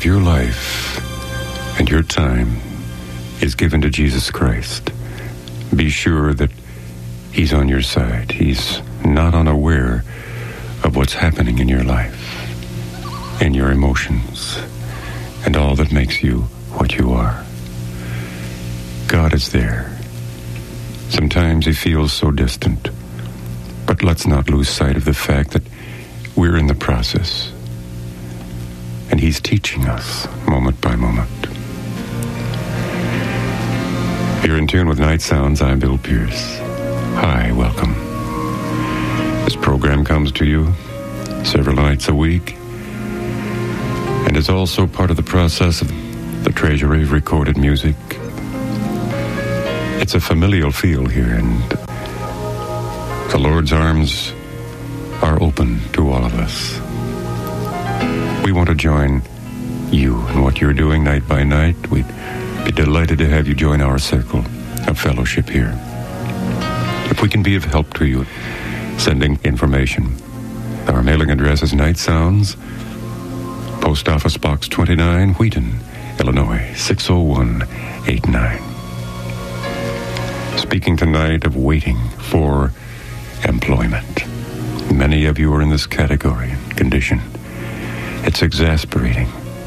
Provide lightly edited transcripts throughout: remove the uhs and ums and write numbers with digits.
if your life and your time is given to Jesus Christ, be sure that He's on your side. He's not unaware of what's happening in your life, in your emotions, and all that makes you what you are. God is there. Sometimes He feels so distant, but let's not lose sight of the fact that we're in the process, and He's teaching us moment by moment. You're in tune with Night Sounds. I'm Bill Pierce. Hi, welcome. This program comes to you several nights a week, and is also part of the process of the Treasury of Recorded Music. It's a familial feel here, and the Lord's arms are open to all of us. We want to join you in what you're doing night by night. We'd be delighted to have you join our circle of fellowship here. If we can be of help to you, sending information. Our mailing address is Night Sounds, Post Office Box 29, Wheaton, Illinois, 60189. Speaking tonight of waiting for employment. Many of you are in this category and condition. It's exasperating.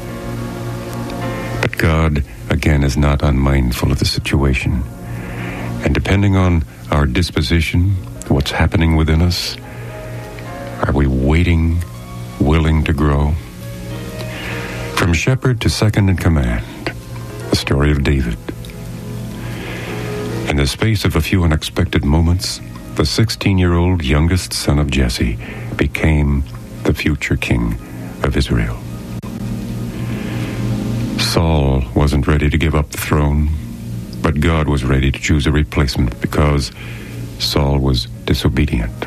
But God, again, is not unmindful of the situation. And depending on our disposition, what's happening within us, are we waiting, willing to grow? From shepherd to second in command, the story of David. In the space of a few unexpected moments, the 16-year-old youngest son of Jesse became the future king of Israel. Saul wasn't ready to give up the throne, but God was ready to choose a replacement because Saul was disobedient.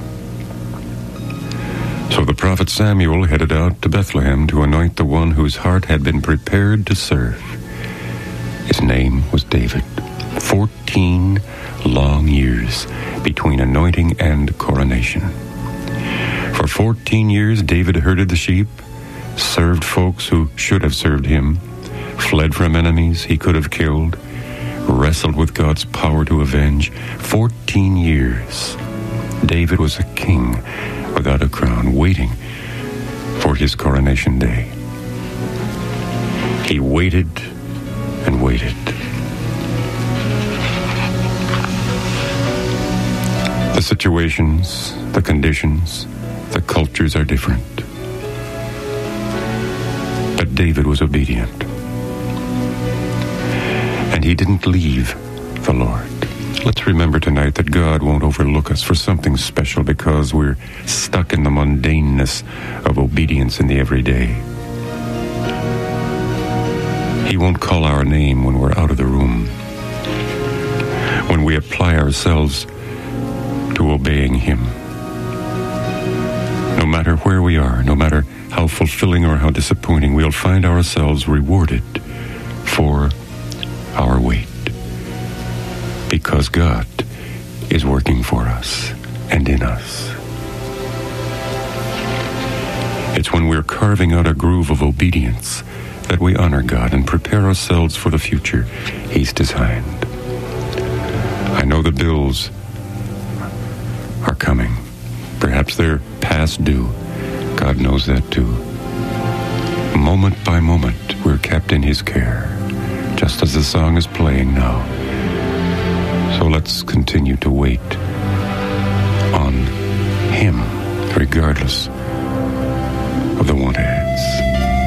So the prophet Samuel headed out to Bethlehem to anoint the one whose heart had been prepared to serve. His name was David. 14 long years between anointing and coronation. For 14 years, David herded the sheep, served folks who should have served him, fled from enemies he could have killed, wrestled with God's power to avenge. 14 years. David was a king without a crown, waiting for his coronation day. He waited and waited. The situations, the conditions, the cultures are different. But David was obedient. And he didn't leave the Lord. Let's remember tonight that God won't overlook us for something special because we're stuck in the mundaneness of obedience in the everyday. He won't call our name when we're out of the room, when we apply ourselves to obeying Him. No matter where we are, no matter how fulfilling or how disappointing, we'll find ourselves rewarded for our wait. Because God is working for us and in us. It's when we're carving out a groove of obedience that we honor God and prepare ourselves for the future He's designed. I know the bills are coming. Perhaps they're past due. God knows that too. Moment by moment, we're kept in His care, just as the song is playing now. So let's continue to wait on Him, regardless of the want ahead.